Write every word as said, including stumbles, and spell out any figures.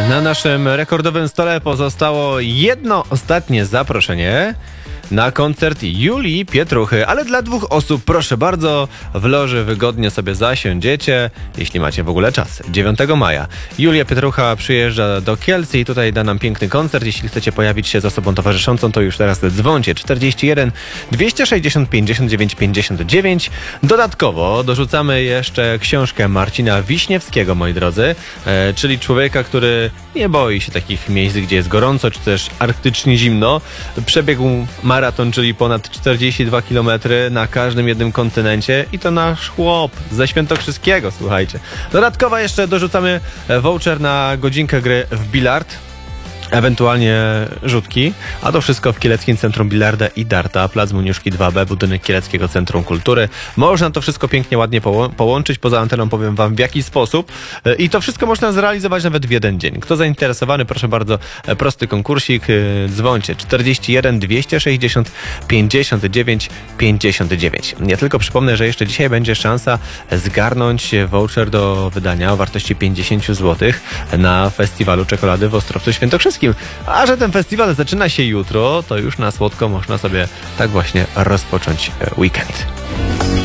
Na naszym rekordowym stole pozostało jedno ostatnie zaproszenie na koncert Julii Pietruchy, ale dla dwóch osób, proszę bardzo, w loży wygodnie sobie zasiądziecie, jeśli macie w ogóle czas. dziewiątego maja Julia Pietrucha przyjeżdża do Kielc i tutaj da nam piękny koncert. Jeśli chcecie pojawić się z osobą towarzyszącą, to już teraz dzwońcie czterdzieści jeden dwieście sześćdziesiąt pięćdziesiąt dziewięć pięćdziesiąt dziewięć. Dodatkowo dorzucamy jeszcze książkę Marcina Wiśniewskiego, moi drodzy, e, czyli człowieka, który nie boi się takich miejsc, gdzie jest gorąco, czy też arktycznie zimno. Przebiegł maraton, czyli ponad czterdzieści dwa kilometry na każdym jednym kontynencie i to nasz chłop ze Świętokrzyskiego, słuchajcie. Dodatkowo jeszcze dorzucamy voucher na godzinkę gry w bilard, ewentualnie rzutki, a to wszystko w Kieleckim Centrum Bilarda i Darta, Plac Muniuszki dwa B, budynek Kieleckiego Centrum Kultury. Można to wszystko pięknie, ładnie poło- połączyć. Poza anteną powiem wam w jaki sposób i to wszystko można zrealizować nawet w jeden dzień. Kto zainteresowany, proszę bardzo, prosty konkursik, dzwońcie czterdzieści jeden dwieście sześćdziesiąt pięćdziesiąt dziewięć pięćdziesiąt dziewięć. Ja tylko przypomnę, że jeszcze dzisiaj będzie szansa zgarnąć voucher do wydania o wartości pięćdziesiąt złotych na festiwalu czekolady w Ostrowcu Świętokrzyskim. A że ten festiwal zaczyna się jutro, to już na słodko można sobie tak właśnie rozpocząć weekend.